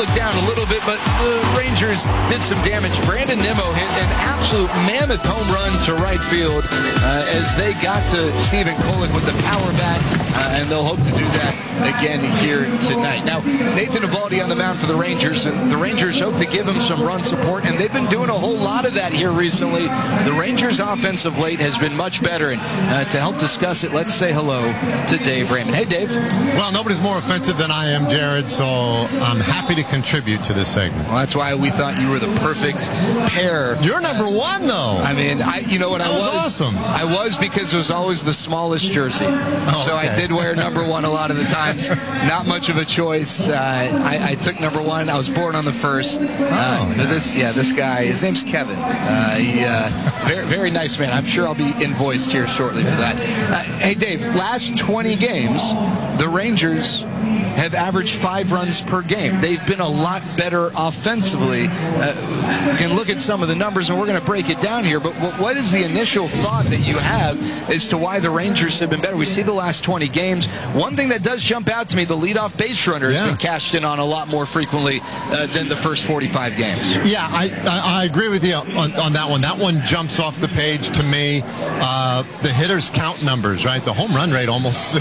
look down a little bit, but the Rangers did some damage. Brandon Nimmo hit an absolute mammoth home run to right field as they got to Stephen Kolek with the power bat, and they'll hope to do that again here tonight. Now, Nathan Eovaldi on the mound for the Rangers, and the Rangers hope to give him some run support, and they've been doing a whole lot of that here recently. The Rangers' offense of late has been much better, and to help discuss it, let's say hello to Dave Raymond. Hey, Dave. Well, nobody's more offensive than I am, Jared, so I'm happy to contribute to this segment. Well, that's why we thought you were the perfect pair. You're number one, though. I mean, you know what I was? Awesome. I was, because it was always the smallest jersey. So I did wear number one a lot of the times. Not much of a choice. I took number one. I was born on the first. This guy, his name's Kevin. Very, very nice man. I'm sure I'll be invoiced here shortly for that. Hey, Dave, last 20 games, the Rangers have averaged 5 runs per game. They've been a lot better offensively. We can look at some of the numbers, and we're going to break it down here, but what is the initial thought that you have as to why the Rangers have been better? We see the last 20 games. One thing that does jump out to me, the leadoff base runner has been cashed in on a lot more frequently than the first 45 games. Yeah, I agree with you on that one. That one jumps off the page to me. The hitters count numbers, right? The home run rate, almost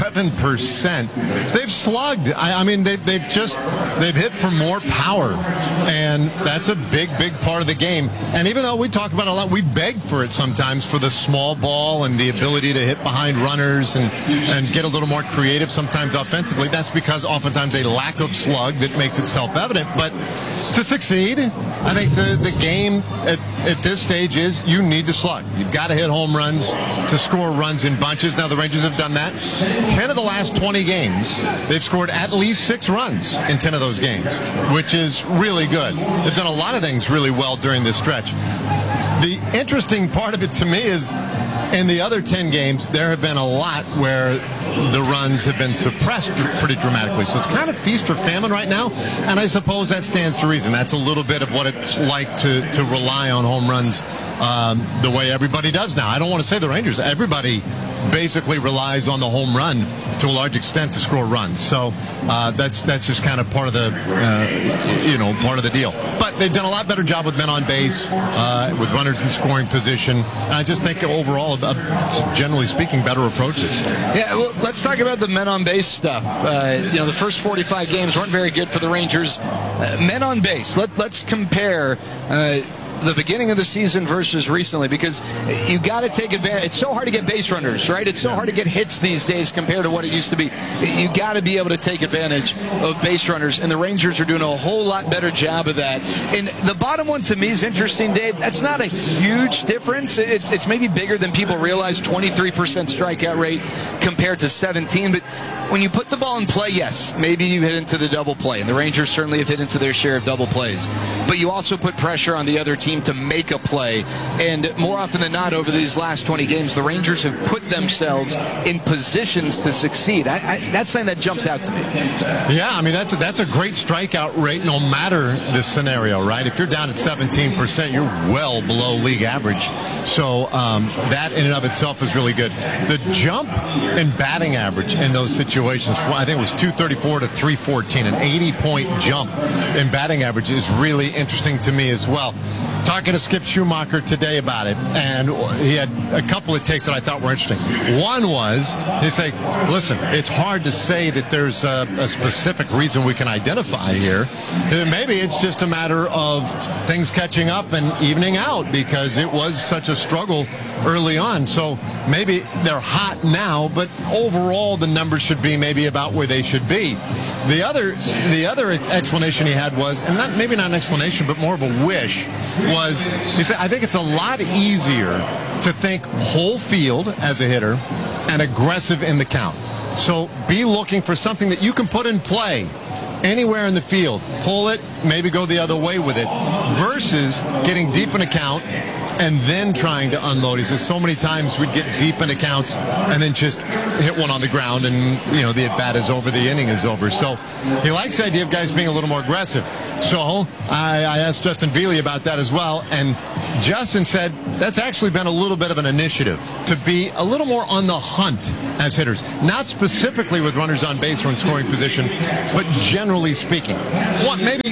7%. They've slugged. I mean, they've hit for more power, and that's a big part of the game. And even though we talk about it a lot, we beg for it sometimes, for the small ball and the ability to hit behind runners and get a little more creative sometimes offensively. That's because oftentimes a lack of slug that makes it self-evident. But to succeed, I think the game at this stage is you need to slug. You've got to hit home runs to score runs in bunches. Now, the Rangers have done that. 10 of the last 20 games, they've scored at least 6 runs in 10 of those games, which is really good. They've done a lot of things really well during this stretch. The interesting part of it to me is in the other 10 games, there have been a lot where the runs have been suppressed pretty dramatically. So it's kind of feast or famine right now, and I suppose that stands to reason. That's a little bit of what it's like to rely on home runs the way everybody does now. I don't want to say the Rangers. Everybody basically relies on the home run to a large extent to score runs. So that's just kind of part of the part of the deal. But they've done a lot better job with men on base, with runners in scoring position. I just think overall, generally speaking, better approaches. Yeah, well, let's talk about the men on base stuff. The first 45 games weren't very good for the Rangers. Men on base. Let's compare the beginning of the season versus recently, because you got to take advantage. It's so hard to get base runners, right? It's so hard to get hits these days compared to what it used to be. You got to be able to take advantage of base runners, and the Rangers are doing a whole lot better job of that. And the bottom one to me is interesting, Dave. That's not a huge difference. It's maybe bigger than people realize. 23% strikeout rate compared to 17, but when you put the ball in play, yes, maybe you hit into the double play, and the Rangers certainly have hit into their share of double plays. But you also put pressure on the other team to make a play, and more often than not over these last 20 games, the Rangers have put themselves in positions to succeed. That's something that jumps out to me. Yeah, I mean, that's a great strikeout rate no matter the scenario, right? If you're down at 17%, you're well below league average. So that in and of itself is really good. The jump in batting average in those situations, I think it was 234 to 314, an 80-point jump in batting average is really interesting to me as well. Talking to Skip Schumacher today about it, and he had a couple of takes that I thought were interesting. One was, he said, listen, it's hard to say that there's a specific reason we can identify here. Maybe it's just a matter of things catching up and evening out, because it was such a struggle early on. So maybe they're hot now, but overall the numbers should be maybe about where they should be. The other explanation he had was, and maybe not an explanation, but more of a wish, was he said, I think it's a lot easier to think whole field as a hitter and aggressive in the count. So be looking for something that you can put in play anywhere in the field. Pull it, maybe go the other way with it, versus getting deep in a count and then trying to unload. He says so many times we'd get deep in accounts and then just hit one on the ground, and the at-bat is over, the inning is over. So he likes the idea of guys being a little more aggressive. So I asked Justin Veely about that as well, and Justin said that's actually been a little bit of an initiative to be a little more on the hunt as hitters. Not specifically with runners on base or in scoring position, but generally speaking.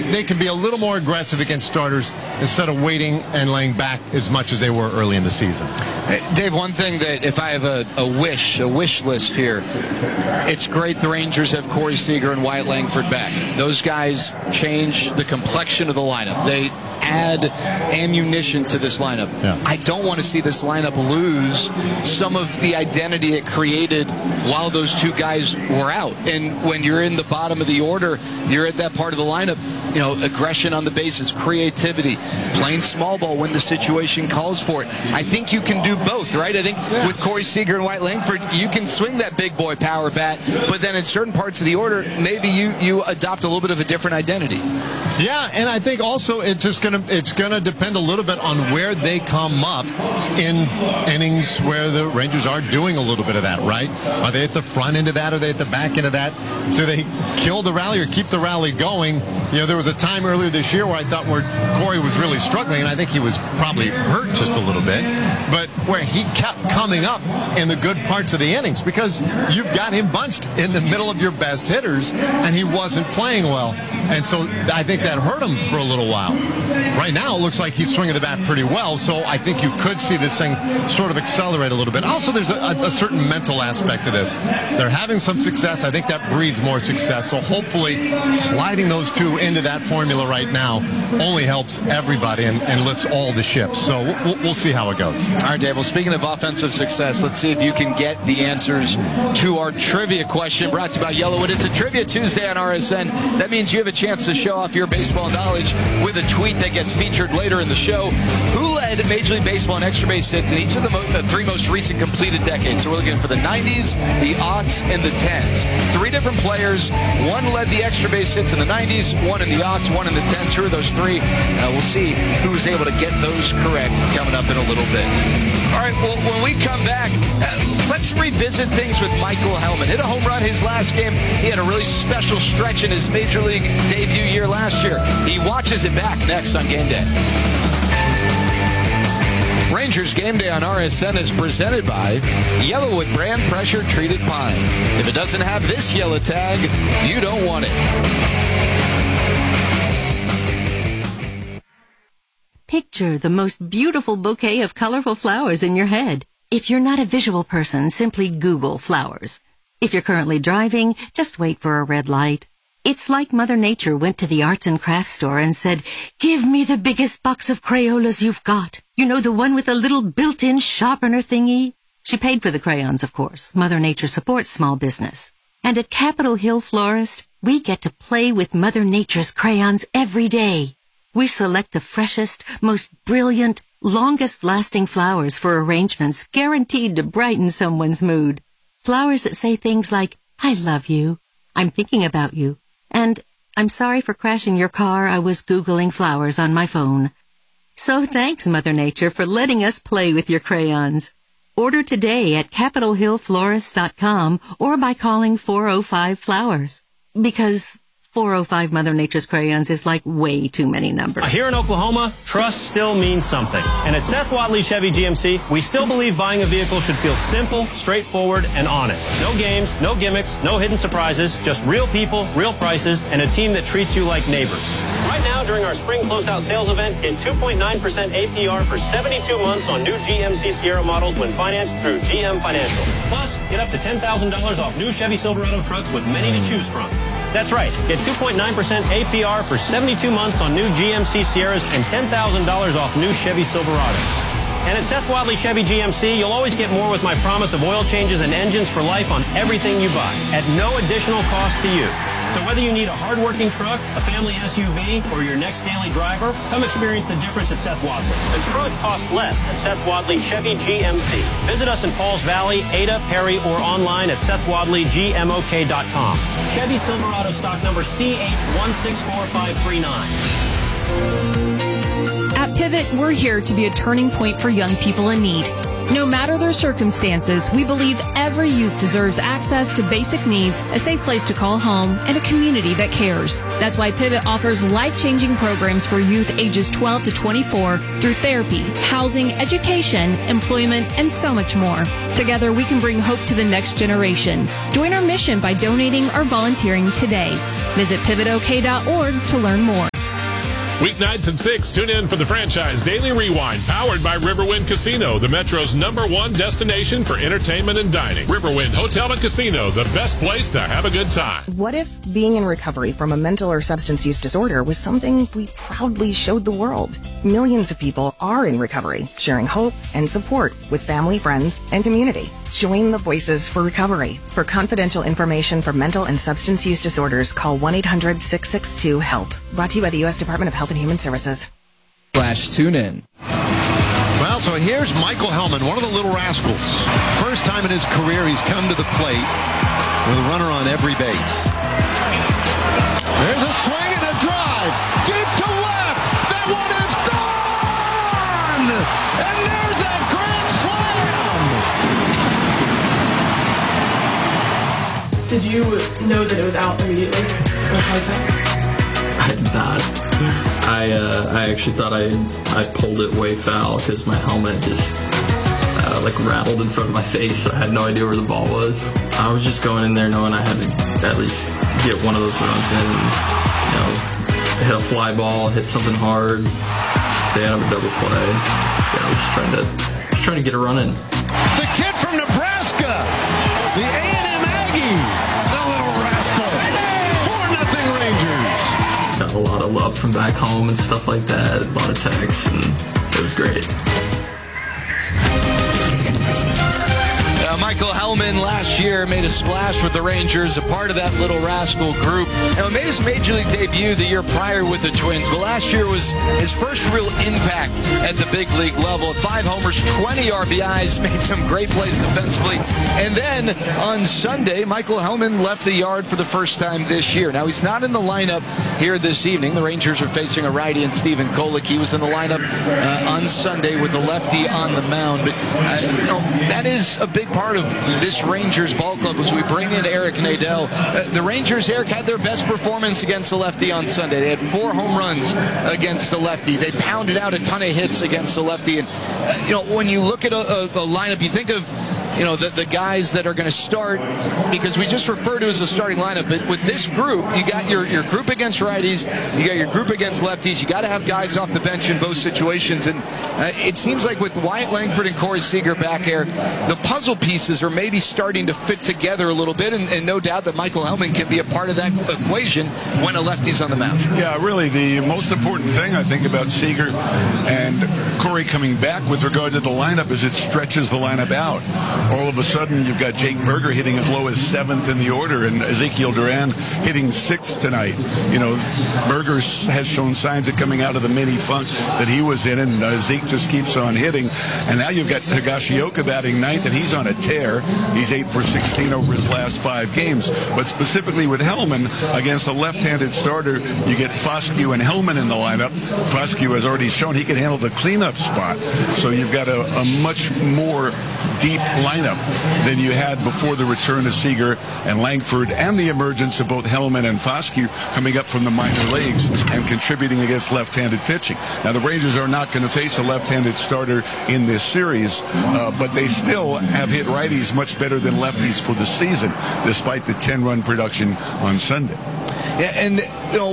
they can be a little more aggressive against starters instead of waiting and laying back as much as they were early in the season. Dave, one thing that if I have a wish list here, it's great the Rangers have Corey Seager and Wyatt Langford back. Those guys change the complexion of the lineup. They add ammunition to this lineup. Yeah. I don't want to see this lineup lose some of the identity it created while those two guys were out. And when you're in the bottom of the order, you're at that part of the lineup, aggression on the bases, creativity, playing small ball when the situation calls for it. I think you can do both, right? I think with Corey Seager and Wyatt Langford, you can swing that big boy power bat, but then in certain parts of the order, maybe you adopt a little bit of a different identity. Yeah, and I think also it's gonna depend a little bit on where they come up in innings where the Rangers are doing a little bit of that, right? Are they at the front end of that? Are they at the back end of that? Do they kill the rally or keep the rally going? There was a time earlier this year where I thought where Corey was really struggling, and I think he was probably hurt just a little bit, but where he kept coming up in the good parts of the innings because you've got him bunched in the middle of your best hitters, and he wasn't playing well. And so I think that hurt him for a little while. Right now, it looks like he's swinging the bat pretty well, so I think you could see this thing sort of accelerate a little bit. Also, there's a certain mental aspect to this. They're having some success. I think that breeds more success. So hopefully, sliding those two into that formula right now only helps everybody and lifts all the ships. So we'll see how it goes. All right, Dave. Well, speaking of offensive success, let's see if you can get the answers to our trivia question brought to you by Yellowwood. It's a Trivia Tuesday on RSN. That means you have a chance to show off your baseball knowledge with a tweet that gets featured later in the show. Who led Major League Baseball in extra base hits in each of the three most recent completed decades? So we're looking for the 90s, the aughts, and the 10s. Three different players. One led the extra base hits in the 90s, one in the aughts, one in the 10s. Who are those three? We'll see who's able to get those correct coming up in a little bit. All right, well, when we come back, let's revisit things with Michael Hellman. Hit a home run his last game. He had a really special stretch in his Major League debut year last year. He watches it back next on Game Day. Rangers Game Day on RSN is presented by Yellowwood brand pressure treated pine. If it doesn't have this yellow tag, you don't want it. Picture the most beautiful bouquet of colorful flowers in your head. If you're not a visual person, simply Google flowers. If you're currently driving, just wait for a red light. It's like Mother Nature went to the arts and crafts store and said, "Give me the biggest box of Crayolas you've got. You know, the one with the little built-in sharpener thingy?" She paid for the crayons, of course. Mother Nature supports small business. And at Capitol Hill Florist, we get to play with Mother Nature's crayons every day. We select the freshest, most brilliant, longest-lasting flowers for arrangements guaranteed to brighten someone's mood. Flowers that say things like, "I love you," "I'm thinking about you," and "I'm sorry for crashing your car. I was Googling flowers on my phone." So thanks, Mother Nature, for letting us play with your crayons. Order today at CapitolHillFlorist.com or by calling 405-FLOWERS. Because 405 Mother Nature's crayons is like way too many numbers. Here in Oklahoma, trust still means something. And at Seth Wadley Chevy GMC, we still believe buying a vehicle should feel simple, straightforward, and honest. No games, no gimmicks, no hidden surprises, just real people, real prices, and a team that treats you like neighbors. Right now, during our spring closeout sales event, get 2.9% APR for 72 months on new GMC Sierra models when financed through GM Financial. Plus, get up to $10,000 off new Chevy Silverado trucks with many to choose from. That's right. Get 2.9% APR for 72 months on new GMC Sierras and $10,000 off new Chevy Silverados. And at Seth Wadley Chevy GMC, you'll always get more with my promise of oil changes and engines for life on everything you buy at no additional cost to you. So whether you need a hard-working truck, a family SUV, or your next daily driver, come experience the difference at Seth Wadley. The truth costs less at Seth Wadley Chevy GMC. Visit us in Pauls Valley, Ada, Perry, or online at SethWadleyGMOK.com. Chevy Silverado stock number CH164539. At Pivot, we're here to be a turning point for young people in need. No matter their circumstances, we believe every youth deserves access to basic needs, a safe place to call home, and a community that cares. That's why Pivot offers life-changing programs for youth ages 12 to 24 through therapy, housing, education, employment, and so much more. Together, we can bring hope to the next generation. Join our mission by donating or volunteering today. Visit pivotok.org to learn more. Weeknights at 6, tune in for the Franchise Daily Rewind, powered by Riverwind Casino, the Metro's #1 destination for entertainment and dining. Riverwind Hotel and Casino, the best place to have a good time. What if being in recovery from a mental or substance use disorder was something we proudly showed the world? Millions of people are in recovery, sharing hope and support with family, friends, and community. Join the Voices for Recovery. For confidential information for mental and substance use disorders, call 1-800-662-HELP. Brought to you by the U.S. Department of Health and Human Services. /TuneIn. Well, so here's Michael Hellman, one of the Little Rascals. First time in his career he's come to the plate with a runner on every base. There's a swing and a drive. Deep to left. That one is gone! And there's a grand slam! Did you know that it was out immediately? I did not. I actually thought I pulled it way foul because my helmet just like rattled in front of my face. I had no idea where the ball was. I was just going in there knowing I had to at least get one of those runs in and, you know, hit a fly ball, hit something hard, stay out of a double play. Yeah, I was just trying to get a run in. The kid from Nebraska, the A&M Aggie, the Little Rascal, 4-0 Rangers. Got a lot of love from back home and stuff like that, a lot of texts, and it was great. Michael Hellman last year made a splash with the Rangers, a part of that Little Rascal group. Now, he made his major league debut the year prior with the Twins, but last year was his first real impact at the big league level. 5 homers, 20 RBIs, made some great plays defensively. And then on Sunday, Michael Hellman left the yard for the first time this year. Now, he's not in the lineup here this evening. The Rangers are facing a righty in Stephen Kolek. He was in the lineup on Sunday with the lefty on the mound. But that is a big part of this Rangers ball club as we bring in Eric Nadel. The Rangers, Eric, had their best performance against the lefty on Sunday. They had 4 home runs against the lefty. They pounded out a ton of hits against the lefty. And, when you look at a lineup, you think of, the guys that are going to start, because we just refer to as a starting lineup. But with this group, you got your group against righties, you got your group against lefties. You got to have guys off the bench in both situations. And it seems like with Wyatt Langford and Corey Seager back there, the puzzle pieces are maybe starting to fit together a little bit. And no doubt that Michael Hellman can be a part of that equation when a lefty's on the mound. Yeah, really, the most important thing I think about Seager and Corey coming back with regard to the lineup is it stretches the lineup out. All of a sudden, you've got Jake Berger hitting as low as 7th in the order, and Ezekiel Duran hitting 6th tonight. Berger has shown signs of coming out of the mini funk that he was in, and Zeke just keeps on hitting. And now you've got Higashioka batting 9th, and he's on a tear. He's 8 for 16 over his last 5 games. But specifically with Hellman, against a left-handed starter, you get Foscue and Hellman in the lineup. Foscue has already shown he can handle the cleanup spot. So you've got a much more deep lineup than you had before the return of Seager and Langford and the emergence of both Hellman and Foscue coming up from the minor leagues and contributing against left-handed pitching. Now, the Rangers are not going to face a left-handed starter in this series, but they still have hit righties much better than lefties for the season, despite the 10-run production on Sunday. Yeah, and,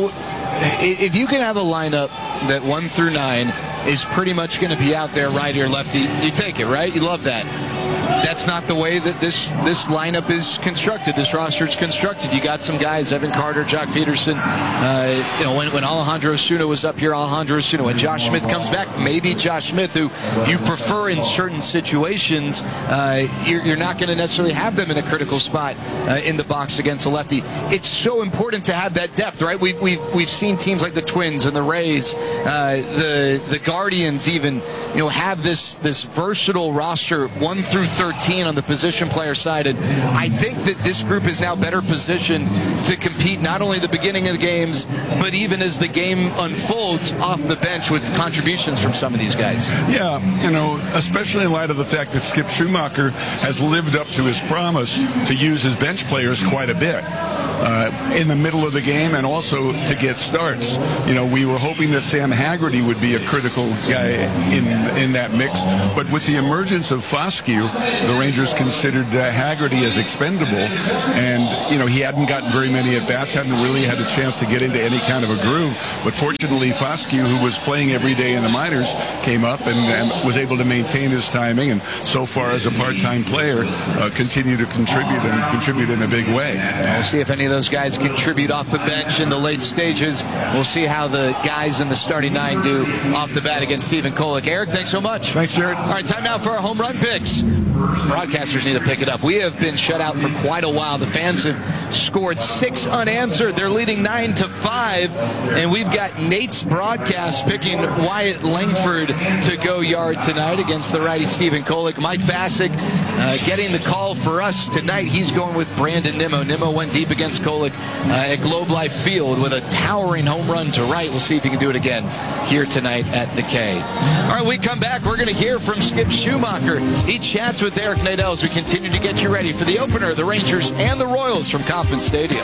if you can have a lineup that 1 through 9 is pretty much going to be out there, righty or lefty, you take it, right? You love that. That's not the way that this lineup is constructed. This roster is constructed. You got some guys, Evan Carter, Jock Peterson. When Alejandro Osuna was up here, Alejandro Osuna. When Josh Smith comes back, maybe Josh Smith, who you prefer in certain situations, you're not going to necessarily have them in a critical spot in the box against the lefty. It's so important to have that depth, right? We've seen teams like the Twins and the Rays, the Guardians even, have this versatile roster 1 through 13 on the position player side, and I think that this group is now better positioned to compete not only at the beginning of the games, but even as the game unfolds off the bench with contributions from some of these guys. Yeah, especially in light of the fact that Skip Schumacher has lived up to his promise to use his bench players quite a bit. in the middle of the game and also to get starts. We were hoping that Sam Haggerty would be a critical guy in that mix, but with the emergence of Foscue, the Rangers considered Haggerty as expendable, and he hadn't gotten very many at-bats, hadn't really had a chance to get into any kind of a groove, but fortunately Foscue, who was playing every day in the minors, came up and was able to maintain his timing, and so far as a part-time player, continue to contribute in a big way. We'll see if any of those guys contribute off the bench in the late stages. We'll see how the guys in the starting nine do off the bat against Stephen Kolek. Eric, thanks so much. Thanks, Jared. All right, time now for our home run picks. Broadcasters need to pick it up. We have been shut out for quite a while. The fans have scored 6 unanswered. They're leading 9-5, and we've got Nate's broadcast picking Wyatt Langford to go yard tonight against the righty Stephen Kolek. Mike Bassick getting the call for us tonight. He's going with Brandon Nimmo. Nimmo went deep against Kolek at Globe Life Field with a towering home run to right. We'll see if he can do it again here tonight at the K. All right, we come back. We're going to hear from Skip Schumacher. He chats with Eric Nadel as we continue to get you ready for the opener, the Rangers and the Royals from Kauffman Stadium.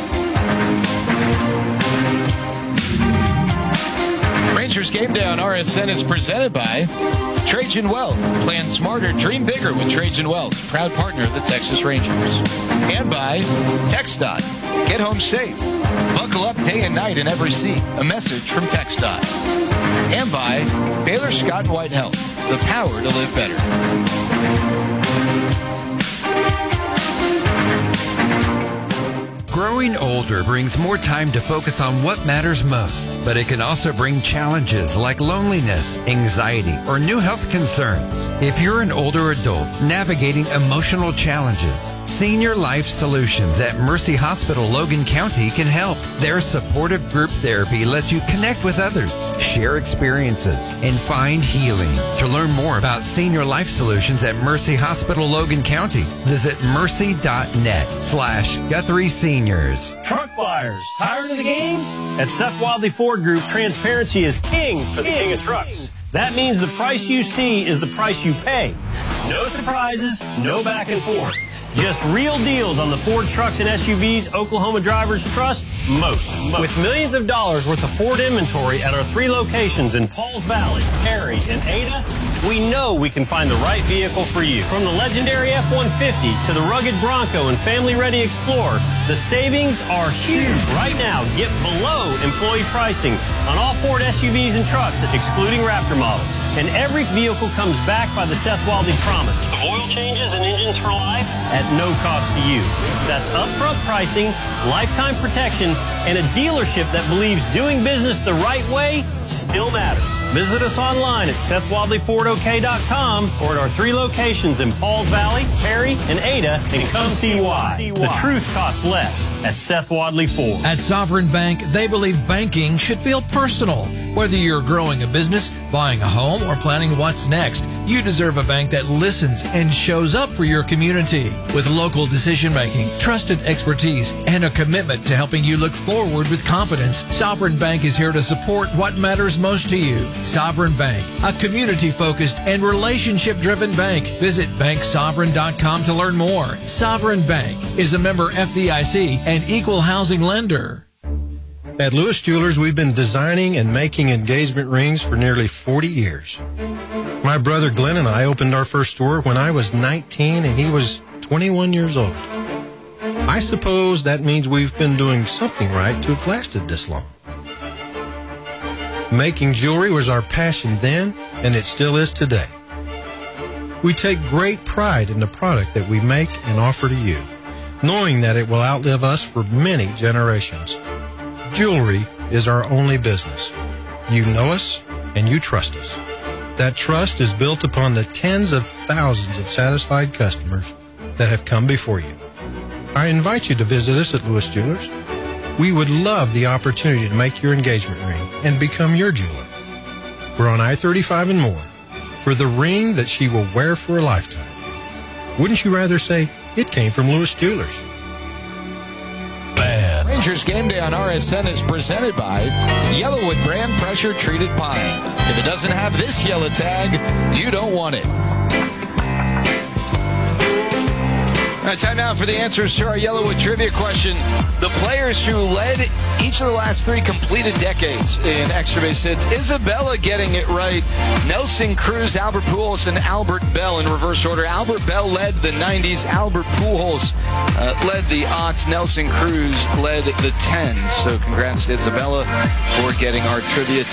Rangers Game Day on RSN is presented by Trajan Wealth. Plan smarter, dream bigger with Trajan Wealth, proud partner of the Texas Rangers. And by TxDOT. Get home safe. Buckle up day and night in every seat. A message from TxDOT. And by Baylor Scott White Health, the power to live better. Growing older brings more time to focus on what matters most, but it can also bring challenges like loneliness, anxiety, or new health concerns. If you're an older adult navigating emotional challenges, Senior Life Solutions at Mercy Hospital Logan County can help. Their supportive group therapy lets you connect with others, share experiences, and find healing. To learn more about Senior Life Solutions at Mercy Hospital Logan County, visit mercy.net/Guthrie Seniors. Truck buyers, tired of the games? At Seth Wadley Ford Group, transparency is king for the king of trucks. That means the price you see is the price you pay. No surprises, no back and forth. Just real deals on the Ford trucks and SUVs Oklahoma drivers trust most. With millions of dollars worth of Ford inventory at our 3 locations in Pauls Valley, Perry, and Ada, we know we can find the right vehicle for you. From the legendary F-150 to the rugged Bronco and family-ready Explorer, the savings are huge. Right now, get below employee pricing on all Ford SUVs and trucks, excluding Raptor models. And every vehicle comes back by the Seth Wadley promise of oil changes and engines for life at no cost to you. That's upfront pricing, lifetime protection, and a dealership that believes doing business the right way still matters. Visit us online at SethWadleyFordOK.com or at our 3 locations in Pauls Valley, Perry, and Ada, and come see why. The truth costs less at Seth Wadley Ford. At Sovereign Bank, they believe banking should feel personal. Whether you're growing a business, buying a home, or planning what's next, you deserve a bank that listens and shows up for your community. With local decision-making, trusted expertise, and a commitment to helping you look forward with confidence, Sovereign Bank is here to support what matters most to you. Sovereign Bank, a community-focused and relationship-driven bank. Visit banksovereign.com to learn more. Sovereign Bank is a member FDIC and equal housing lender. At Lewis Jewelers, we've been designing and making engagement rings for nearly 40 years. My brother Glenn and I opened our first store when I was 19 and he was 21 years old. I suppose that means we've been doing something right to have lasted this long. Making jewelry was our passion then, and it still is today. We take great pride in the product that we make and offer to you, knowing that it will outlive us for many generations. Jewelry is our only business. You know us and you trust us. That trust is built upon the tens of thousands of satisfied customers that have come before you. I invite you to visit us at Lewis Jewelers. We would love the opportunity to make your engagement ring and become your jeweler. We're on I-35 and more for the ring that she will wear for a lifetime. Wouldn't you rather say it came from Lewis Jewelers? Rangers Game Day on RSN is presented by Yellowwood brand pressure treated pine. If it doesn't have this yellow tag, you don't want it. All right, time now for the answers to our Yellowwood trivia question. The players who led each of the last 3 completed decades in extra base hits. Isabella getting it right. Nelson Cruz, Albert Pujols, and Albert Bell in reverse order. Albert Bell led the 90s. Albert Pujols led the aughts. Nelson Cruz led the 10s. So congrats to Isabella for getting our trivia